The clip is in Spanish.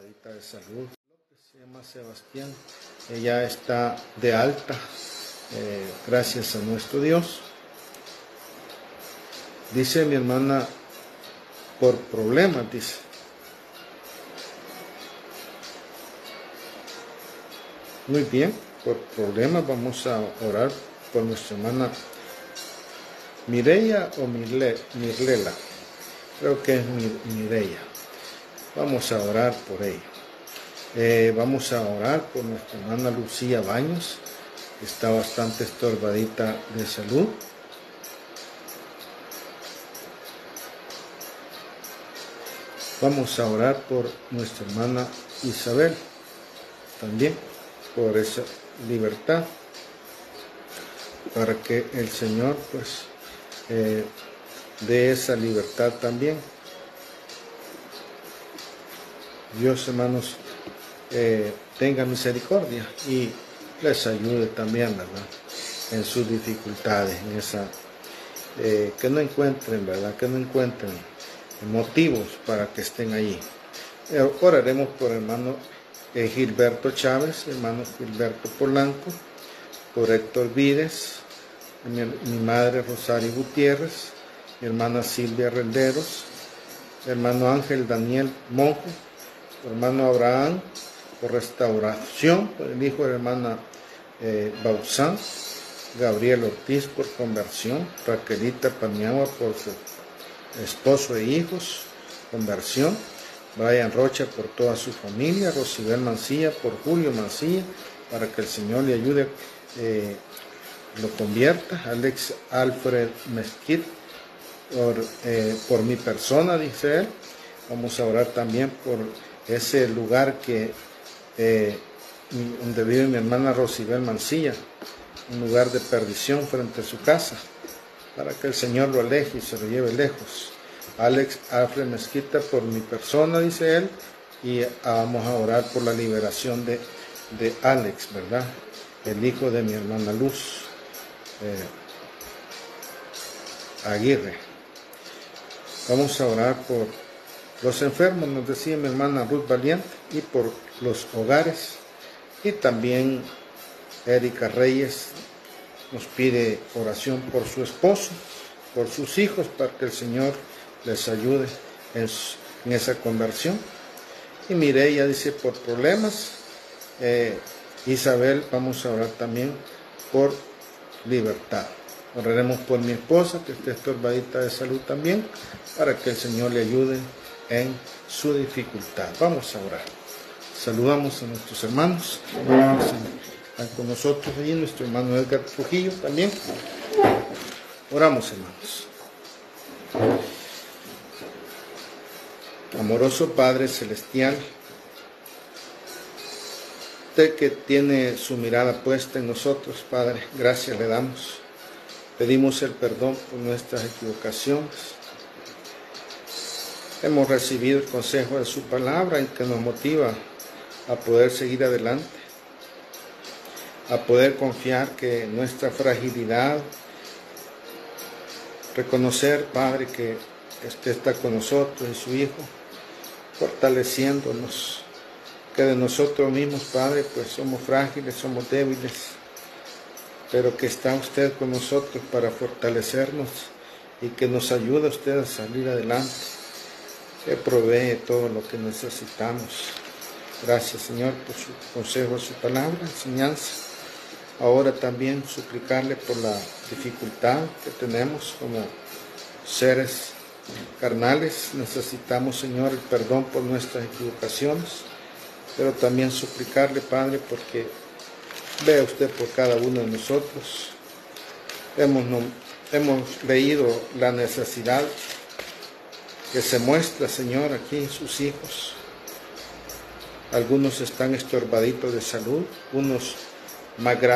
estorbadita de salud. Se llama Sebastián. Ella está de alta, gracias a nuestro Dios. Dice mi hermana, por problemas, dice. Muy bien, por problemas vamos a orar por nuestra hermana Mireya o Mirlela. Creo que es Mireya. Vamos a orar por ella. Vamos a orar por nuestra hermana Lucía Baños, que está bastante estorbadita de salud. Vamos a orar por nuestra hermana Isabel, también por esa libertad, para que el Señor pues dé esa libertad también. Dios, hermanos, tenga misericordia y les ayude también, ¿verdad?, en sus dificultades, en esa que no encuentren, ¿verdad?, que no encuentren motivos para que estén allí. Oraremos por hermano Gilberto Chávez, hermano Gilberto Polanco, por Héctor Vides, mi madre Rosario Gutiérrez, mi hermana Silvia Renderos, hermano Ángel Daniel Monjo, hermano Abraham por restauración, por el hijo de la hermana Bauzán, Gabriel Ortiz por conversión, Raquelita Paniagua por su esposo e hijos, conversión, Brian Rocha por toda su familia, Rosibel Mancilla por Julio Mancilla, para que el Señor le ayude, lo convierta, Alex Alfred Mesquite por mi persona, dice él. Vamos a orar también por ese lugar donde vive mi hermana Rosibel Mancilla, un lugar de perdición frente a su casa, para que el Señor lo aleje y se lo lleve lejos. Alex Alfred Mezquita por mi persona, dice él, y vamos a orar por la liberación de Alex, ¿verdad?, el hijo de mi hermana Luz Aguirre. Vamos a orar por los enfermos, nos decía mi hermana Ruth Valiente, y por los hogares, y también Erika Reyes nos pide oración por su esposo, por sus hijos, para que el Señor les ayude en esa conversión. Y Mireya dice por problemas. Isabel, vamos a orar también por libertad. Oraremos por mi esposa, que esté estorbadita de salud también, para que el Señor le ayude en su dificultad. Vamos a orar. Saludamos a nuestros hermanos. Están con nosotros allí nuestro hermano Edgar Trujillo también. Oramos, hermanos. Amoroso Padre Celestial, usted que tiene su mirada puesta en nosotros, Padre, gracias le damos. Pedimos el perdón por nuestras equivocaciones. Hemos recibido el consejo de su palabra y que nos motiva a poder seguir adelante, a poder confiar que nuestra fragilidad, reconocer, Padre, que usted está con nosotros y su Hijo, fortaleciéndonos, que de nosotros mismos, Padre, pues somos frágiles, somos débiles, pero que está usted con nosotros para fortalecernos y que nos ayuda usted a salir adelante, que provee todo lo que necesitamos. Gracias, Señor, por su consejo, su palabra, enseñanza. Ahora también suplicarle por la dificultad que tenemos como seres carnales. Necesitamos, Señor, el perdón por nuestras equivocaciones, pero también suplicarle, Padre, porque vea usted por cada uno de nosotros. Hemos leído la necesidad que se muestra, Señor, aquí en sus hijos. Algunos están estorbaditos de salud, unos más graves.